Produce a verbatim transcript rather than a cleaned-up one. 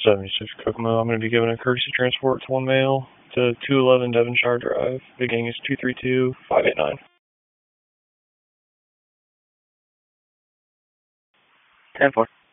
seventy-six Kokomo. I'm going to be giving a courtesy transport to one male to two eleven Devonshire Drive. Big gang is two three two, five eight nine. ten four.